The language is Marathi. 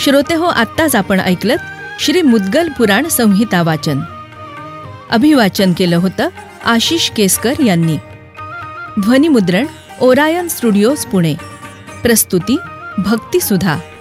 श्रोते हो, आत्ताच आपण ऐकलत श्री मुद्गल पुराण संहिता वाचन. अभिवाचन केलं होतं आशिष केसकर यांनी. ध्वनिमुद्रण ओरायन स्टुडिओज पुणे. प्रस्तुती भक्ती सुधा.